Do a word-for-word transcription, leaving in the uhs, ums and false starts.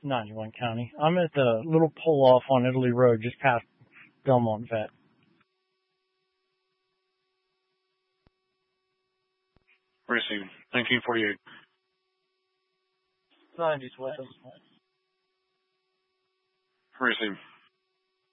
ninety-one County. I'm at the little pull-off on Italy Road, just past Belmont Vet. Received. nineteen forty-eight. nineties with them. Received.